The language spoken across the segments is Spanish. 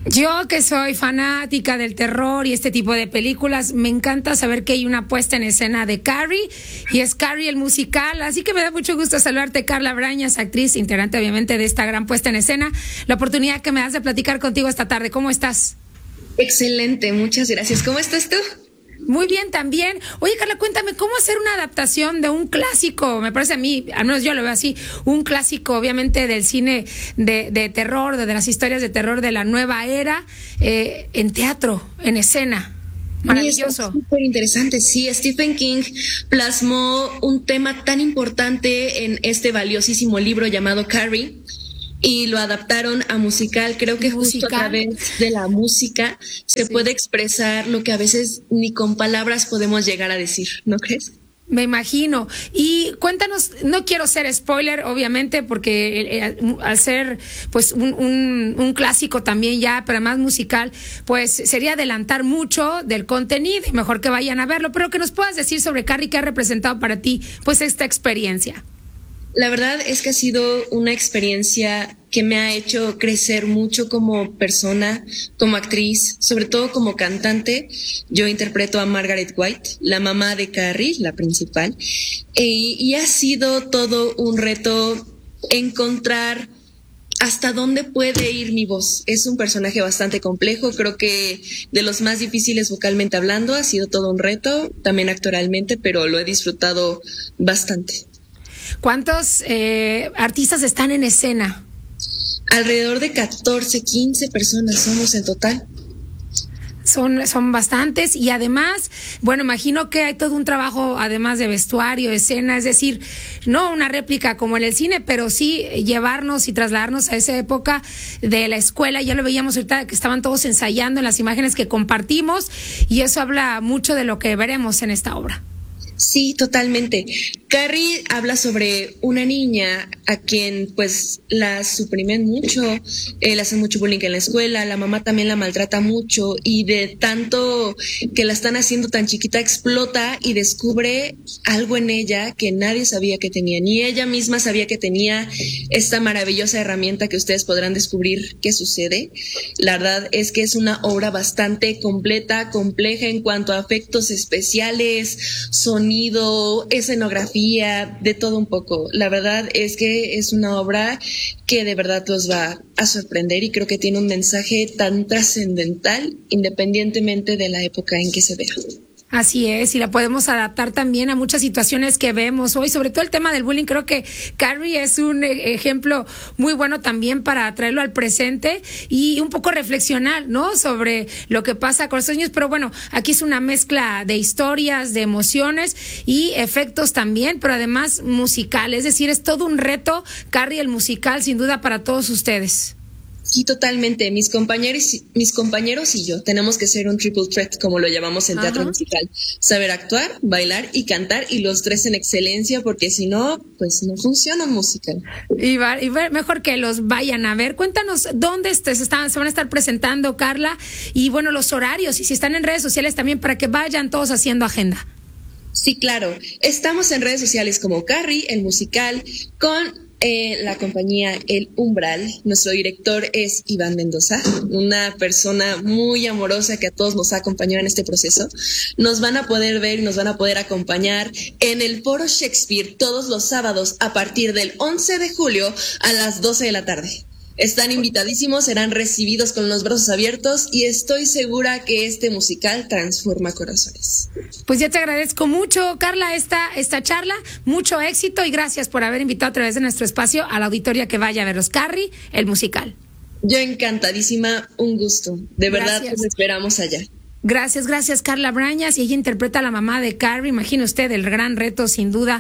Yo que soy fanática del terror y este tipo de películas, me encanta saber que hay una puesta en escena de Carrie y es Carrie el musical, así que me da mucho gusto saludarte, Carla Brañas, actriz, integrante obviamente de esta gran puesta en escena, la oportunidad que me das de platicar contigo esta tarde. ¿Cómo estás? Excelente, muchas gracias. ¿Cómo estás tú? Muy bien también. Oye, Carla, cuéntame, ¿cómo hacer una adaptación de un clásico? Me parece a mí, al menos yo lo veo así, un clásico obviamente del cine de terror, de las historias de terror de la nueva era, en teatro, en escena. Maravilloso. Es súper interesante, sí. Stephen King plasmó un tema tan importante en este valiosísimo libro llamado Carrie. Y lo adaptaron a musical. Creo que justo a través de la música se puede expresar lo que a veces ni con palabras podemos llegar a decir, ¿no crees? Me imagino. Y cuéntanos, no quiero ser spoiler, obviamente, porque al ser pues un clásico también ya, pero más musical, pues sería adelantar mucho del contenido y mejor que vayan a verlo. Pero que nos puedas decir sobre Carrie, ¿qué ha representado para ti pues esta experiencia? La verdad es que ha sido una experiencia que me ha hecho crecer mucho como persona, como actriz, sobre todo como cantante. Yo interpreto a Margaret White, la mamá de Carrie, la principal, y ha sido todo un reto encontrar hasta dónde puede ir mi voz. Es un personaje bastante complejo, creo que de los más difíciles vocalmente hablando. Ha sido todo un reto, también actoralmente, pero lo he disfrutado bastante. ¿Cuántos artistas están en escena? Alrededor de 14, 15 personas somos en total. Son bastantes y además, bueno, imagino que hay todo un trabajo además de vestuario, escena, es decir, no una réplica como en el cine, pero sí llevarnos y trasladarnos a esa época de la escuela. Ya lo veíamos ahorita que estaban todos ensayando en las imágenes que compartimos y eso habla mucho de lo que veremos en esta obra. Sí, totalmente. Carrie habla sobre una niña a quien pues la suprimen mucho, le hacen mucho bullying en la escuela, la mamá también la maltrata mucho y de tanto que la están haciendo tan chiquita explota y descubre algo en ella que nadie sabía que tenía, ni ella misma sabía que tenía esta maravillosa herramienta que ustedes podrán descubrir qué sucede. La verdad es que es una obra bastante completa, compleja en cuanto a efectos especiales, sonido, escenografía, de todo un poco. La verdad es que es una obra que de verdad los va a sorprender y creo que tiene un mensaje tan trascendental independientemente de la época en que se vea. Así es, y la podemos adaptar también a muchas situaciones que vemos hoy, sobre todo el tema del bullying. Creo que Carrie es un ejemplo muy bueno también para traerlo al presente y un poco reflexionar, ¿no?, sobre lo que pasa con los niños. Pero bueno, aquí es una mezcla de historias, de emociones y efectos también, pero además musical. Es decir, es todo un reto, Carrie el musical, sin duda, para todos ustedes. Sí, totalmente. Mis compañeros y yo tenemos que ser un triple threat, como lo llamamos en teatro musical. Saber actuar, bailar y cantar, y los tres en excelencia, porque si no, pues no funciona un musical. Y mejor que los vayan a ver. Cuéntanos dónde se van a estar presentando, Carla, y bueno, los horarios, y si están en redes sociales también, para que vayan todos haciendo agenda. Sí, claro. Estamos en redes sociales como Carrie, el musical, con la compañía El Umbral. Nuestro director es Iván Mendoza, una persona muy amorosa que a todos nos ha acompañado en este proceso. Nos van a poder ver y nos van a poder acompañar en el Foro Shakespeare todos los sábados a partir del 11 de julio a las 12 de la tarde. Están invitadísimos, serán recibidos con los brazos abiertos y estoy segura que este musical transforma corazones. Pues ya te agradezco mucho, Carla, esta charla, mucho éxito y gracias por haber invitado a través de nuestro espacio a la auditoría que vaya a ver los Carrie, el musical. Yo encantadísima, un gusto. De verdad, nos esperamos allá. Gracias, Carla Brañas, y ella interpreta a la mamá de Carrie. Imagine usted el gran reto, sin duda,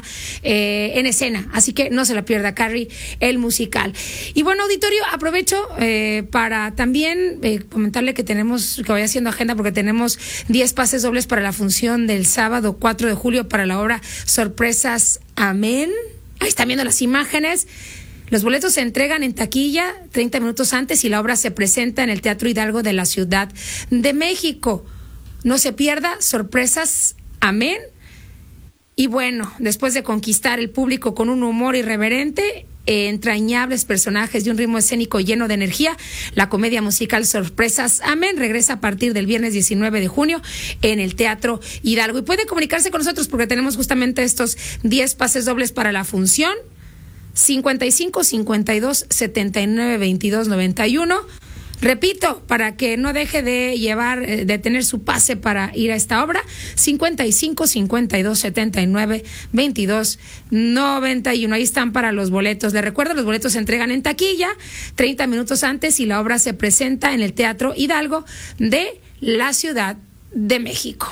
en escena. Así que no se la pierda, Carrie, el musical. Y bueno, auditorio, aprovecho para también comentarle que voy haciendo agenda porque tenemos 10 pases dobles para la función del sábado 4 de julio para la obra Sorpresas, Amén. Ahí están viendo las imágenes. Los boletos se entregan en taquilla 30 minutos antes y la obra se presenta en el Teatro Hidalgo de la Ciudad de México. No se pierda Sorpresas, Amén. Y bueno, después de conquistar el público con un humor irreverente, entrañables personajes y un ritmo escénico lleno de energía, la comedia musical Sorpresas Amén regresa a partir del viernes 19 de junio en el Teatro Hidalgo. Y puede comunicarse con nosotros porque tenemos justamente estos 10 pases dobles para la función. 55 52 79 22 91. Repito, para que no deje de tener su pase para ir a esta obra, 55 52 79 22 91. Ahí están para los boletos. Les recuerdo, los boletos se entregan en taquilla 30 minutos antes y la obra se presenta en el Teatro Hidalgo de la Ciudad de México.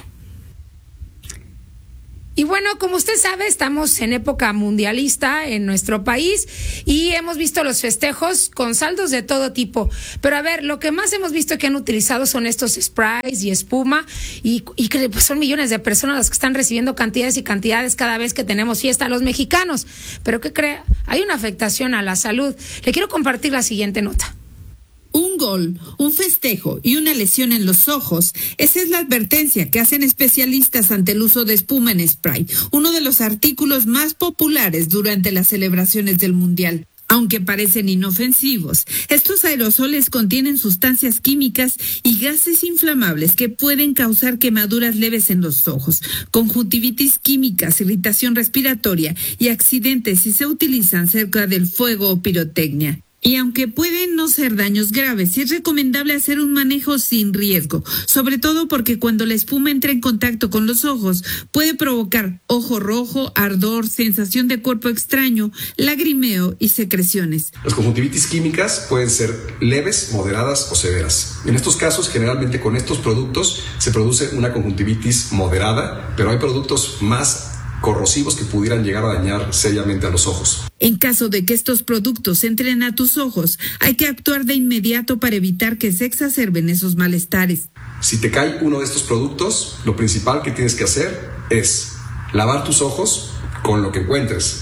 Y bueno, como usted sabe, estamos en época mundialista en nuestro país y hemos visto los festejos con saldos de todo tipo. Pero a ver, lo que más hemos visto que han utilizado son estos sprays y espuma y que pues son millones de personas las que están recibiendo cantidades y cantidades cada vez que tenemos fiesta los mexicanos. Pero ¿qué cree? Hay una afectación a la salud. Le quiero compartir la siguiente nota. Un gol, un festejo y una lesión en los ojos. Esa es la advertencia que hacen especialistas ante el uso de espuma en spray, uno de los artículos más populares durante las celebraciones del Mundial. Aunque parecen inofensivos, estos aerosoles contienen sustancias químicas y gases inflamables que pueden causar quemaduras leves en los ojos, conjuntivitis químicas, irritación respiratoria y accidentes si se utilizan cerca del fuego o pirotecnia. Y aunque pueden no ser daños graves, es recomendable hacer un manejo sin riesgo, sobre todo porque cuando la espuma entra en contacto con los ojos puede provocar ojo rojo, ardor, sensación de cuerpo extraño, lagrimeo y secreciones. Las conjuntivitis químicas pueden ser leves, moderadas o severas. En estos casos, generalmente con estos productos se produce una conjuntivitis moderada, pero hay productos más corrosivos que pudieran llegar a dañar seriamente a los ojos. En caso de que estos productos entren a tus ojos, hay que actuar de inmediato para evitar que se exacerben esos malestares. Si te cae uno de estos productos, lo principal que tienes que hacer es lavar tus ojos con lo que encuentres.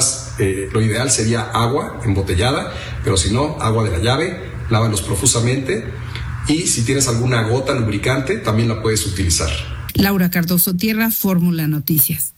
Lo ideal sería agua embotellada, pero si no, agua de la llave, lávalos profusamente y si tienes alguna gota lubricante, también la puedes utilizar. Laura Cardoso Tierra, Fórmula Noticias.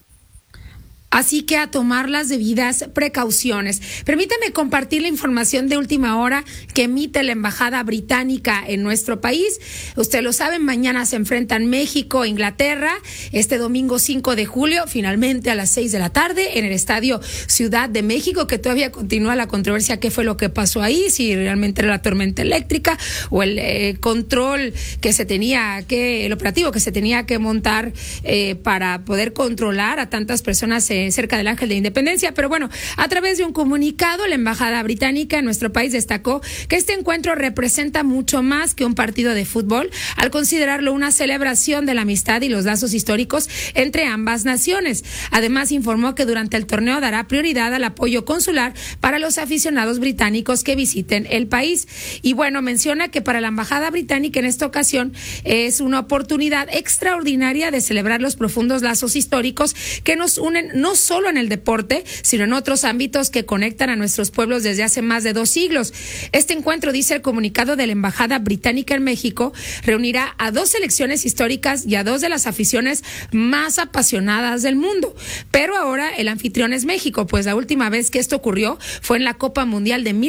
Así que a tomar las debidas precauciones. Permítame compartir la información de última hora que emite la Embajada Británica en nuestro país. Usted lo sabe, mañana se enfrentan México e Inglaterra. Este domingo 5 de julio, finalmente a las 6 de la tarde, en el Estadio Ciudad de México, que todavía continúa la controversia qué fue lo que pasó ahí, si realmente era la tormenta eléctrica o el control que se tenía el operativo que se tenía que montar para poder controlar a tantas personas cerca del Ángel de Independencia. Pero bueno, a través de un comunicado, la Embajada Británica en nuestro país destacó que este encuentro representa mucho más que un partido de fútbol, al considerarlo una celebración de la amistad y los lazos históricos entre ambas naciones. Además, informó que durante el torneo dará prioridad al apoyo consular para los aficionados británicos que visiten el país. Y bueno, menciona que para la Embajada Británica en esta ocasión es una oportunidad extraordinaria de celebrar los profundos lazos históricos que nos unen no solo en el deporte, sino en otros ámbitos que conectan a nuestros pueblos desde hace más de 2 siglos. Este encuentro, dice el comunicado de la Embajada Británica en México, reunirá a 2 selecciones históricas y a 2 de las aficiones más apasionadas del mundo. Pero ahora el anfitrión es México, pues la última vez que esto ocurrió fue en la Copa Mundial de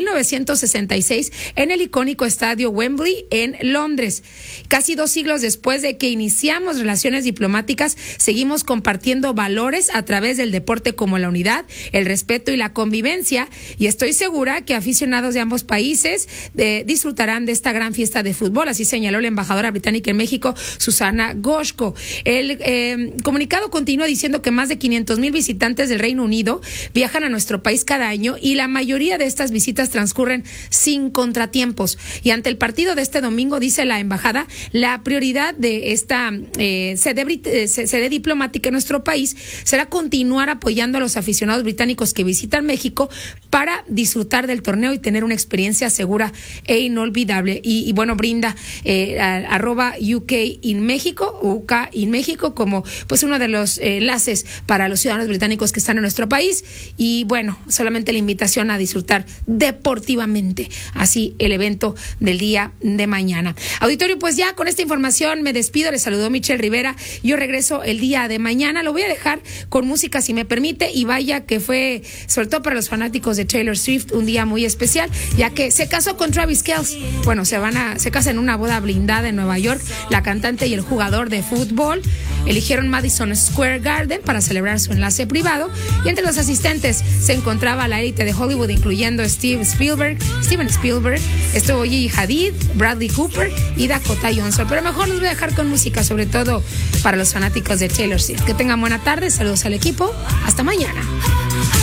1966 en el icónico estadio Wembley en Londres. Casi 2 siglos después de que iniciamos relaciones diplomáticas, seguimos compartiendo valores a través del deporte como la unidad, el respeto y la convivencia, y estoy segura que aficionados de ambos países disfrutarán de esta gran fiesta de fútbol, así señaló la embajadora británica en México, Susana Goshko. El comunicado continúa diciendo que más de 500,000 visitantes del Reino Unido viajan a nuestro país cada año y la mayoría de estas visitas transcurren sin contratiempos. Y ante el partido de este domingo, dice la embajada, la prioridad de esta sede diplomática en nuestro país será continuar apoyando a los aficionados británicos que visitan México para disfrutar del torneo y tener una experiencia segura e inolvidable. Y bueno, brinda @UK in México, UK in México, como pues uno de los enlaces para los ciudadanos británicos que están en nuestro país. Y bueno, solamente la invitación a disfrutar deportivamente así el evento del día de mañana. Auditorio, pues ya con esta información me despido. Les saludó Michelle Rivera. Yo regreso el día de mañana. Lo voy a dejar con música si me permite, y vaya que fue, sobre todo para los fanáticos de Taylor Swift, un día muy especial, ya que se casó con Travis Kelce. Bueno, se casan en una boda blindada en Nueva York. La cantante y el jugador de fútbol eligieron Madison Square Garden para celebrar su enlace privado, y entre los asistentes se encontraba la élite de Hollywood, incluyendo Steven Spielberg, estuvo Gigi Hadid, Bradley Cooper y Dakota Johnson. Pero mejor los voy a dejar con música, sobre todo para los fanáticos de Taylor Swift. Que tengan buena tarde, saludos al equipo, hasta mañana.